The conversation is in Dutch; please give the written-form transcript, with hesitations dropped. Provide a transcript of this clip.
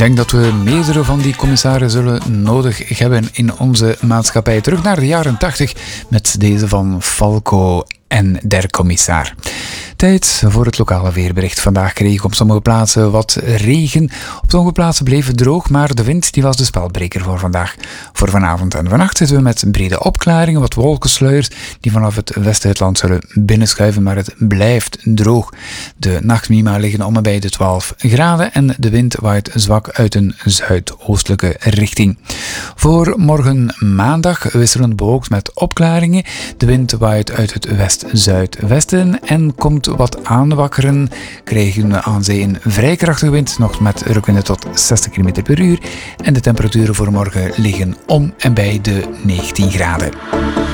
denk dat we meerdere van die commissaren zullen nodig hebben in onze maatschappij. Terug naar de jaren 80 met deze van Falco en der Commissaar. Tijd voor het lokale weerbericht. Vandaag kreeg ik op sommige plaatsen wat regen. Op sommige plaatsen bleef het droog, maar de wind die was de spelbreker voor vandaag. Voor vanavond en vannacht zitten we met brede opklaringen, wat wolkensluiers die vanaf het westen het land zullen binnenschuiven, maar het blijft droog. De nachtminima liggen om en bij de 12 graden en de wind waait zwak uit een zuidoostelijke richting. Voor morgen maandag wisselend bewolkt met opklaringen. De wind waait uit het west-zuidwesten en komt wat aanwakkeren. Krijgen we aan zee een vrij krachtige wind, nog met rukwinden tot 60 km per uur. En de temperaturen voor morgen liggen om en bij de 19 graden.